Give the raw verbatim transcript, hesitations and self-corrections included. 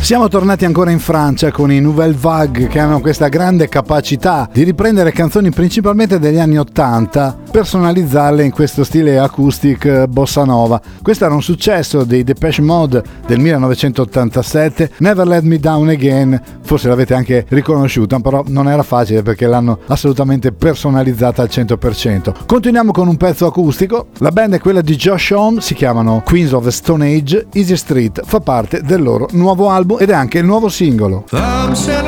Siamo tornati ancora in Francia con i Nouvelle Vague, che hanno questa grande capacità di riprendere canzoni principalmente degli anni ottanta, personalizzarle in questo stile acoustic bossa nova. Questo era un successo dei Depeche Mode del millenovecentottantasette, Never Let Me Down Again, forse l'avete anche riconosciuta, però non era facile perché l'hanno assolutamente personalizzata al cento per cento. Continuiamo con un pezzo acustico, la band è quella di Josh Homme, si chiamano Queens of the Stone Age, Easy Street fa parte del loro nuovo album ed è anche il nuovo singolo. I'm